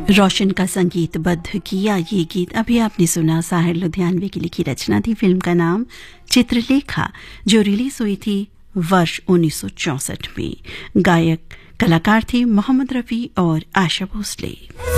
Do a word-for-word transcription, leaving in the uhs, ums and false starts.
रोशन का संगीतबद्ध किया ये गीत अभी आपने सुना साहिर लुधियानवी की लिखी रचना थी। फिल्म का नाम चित्रलेखा, जो रिलीज हुई थी वर्ष उन्नीस सौ चौसठ में। गायक कलाकार थे मोहम्मद रफी और आशा भोसले।